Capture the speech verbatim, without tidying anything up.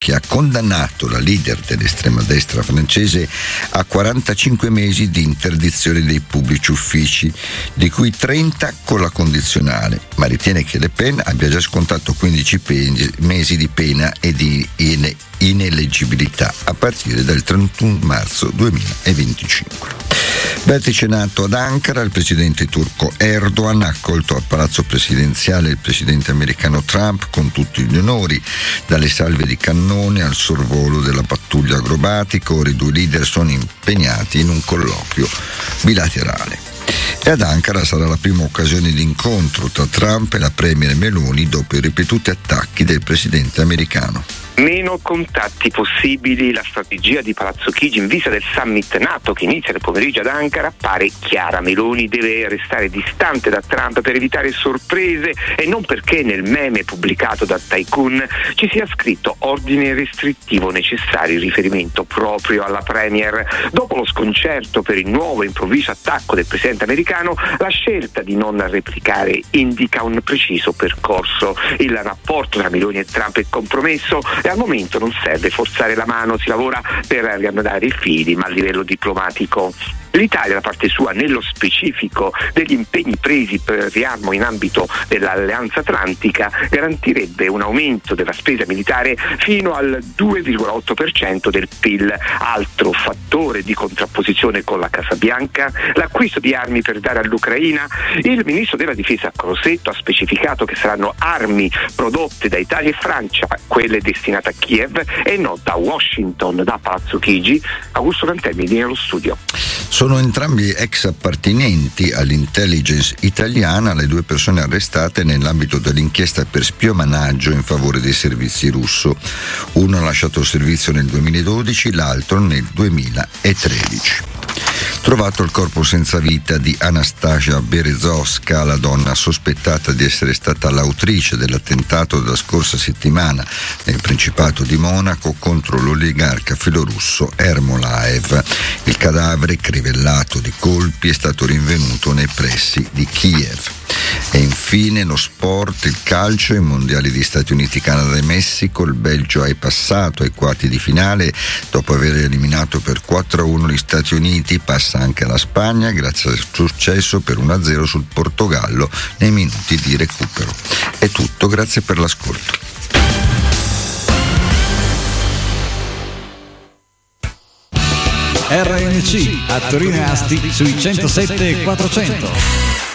che ha condannato la leader dell'estrema destra francese a quarantacinque mesi di interdizione dei pubblici uffici, di cui trenta con la condizionale, ma ritiene che Le Pen abbia già scontato quindici mesi di pena e di ine- ineleggibilità a partire dal trentuno marzo duemilaventicinque. Vertice NATO ad Ankara, il presidente turco Erdogan ha accolto al palazzo presidenziale il presidente americano Trump con tutti gli onori, dalle salve di cannone al sorvolo della pattuglia acrobatica. Ora i due leader sono impegnati in un colloquio bilaterale. E ad Ankara sarà la prima occasione di incontro tra Trump e la premier Meloni dopo i ripetuti attacchi del presidente americano. Meno contatti possibili, la strategia di Palazzo Chigi in vista del summit NATO che inizia nel pomeriggio ad Ankara pare chiara. Meloni deve restare distante da Trump per evitare sorprese e non perché nel meme pubblicato da Tycoon ci sia scritto ordine restrittivo necessario in riferimento proprio alla premier. Dopo lo sconcerto per il nuovo improvviso attacco del presidente americano, la scelta di non replicare indica un preciso percorso. Il rapporto tra Meloni e Trump è compromesso e al momento non serve forzare la mano, si lavora per riannodare i fili, ma a livello diplomatico. L'Italia, da parte sua, nello specifico degli impegni presi per riarmo in ambito dell'Alleanza Atlantica, garantirebbe un aumento della spesa militare fino al due virgola otto per cento del P I L. Altro fattore di contrapposizione con la Casa Bianca, l'acquisto di armi per dare all'Ucraina. Il ministro della Difesa Crosetto ha specificato che saranno armi prodotte da Italia e Francia, quelle destinate a Kiev e non da Washington. Da Palazzo Chigi, Augusto Cantelmi nello studio. Sono entrambi ex appartenenti all'intelligence italiana le due persone arrestate nell'ambito dell'inchiesta per spionaggio in favore dei servizi russo. Uno ha lasciato il servizio nel duemiladodici, l'altro nel duemilatredici. Trovato il corpo senza vita di Anastasia Berezovska, la donna sospettata di essere stata l'autrice dell'attentato della scorsa settimana nel Principato di Monaco contro l'oligarca filorusso Ermolaev. Il cadavere, crivellato di colpi, è stato rinvenuto nei pressi di Kiev. E infine lo sport, il calcio, i mondiali di Stati Uniti, Canada e Messico. Il Belgio è passato ai quarti di finale dopo aver eliminato per quattro a uno gli Stati Uniti. Passa anche la Spagna grazie al successo per uno a zero sul Portogallo nei minuti di recupero. È tutto, grazie per l'ascolto. R N C a Torino e Asti sui centosette e quattrocento.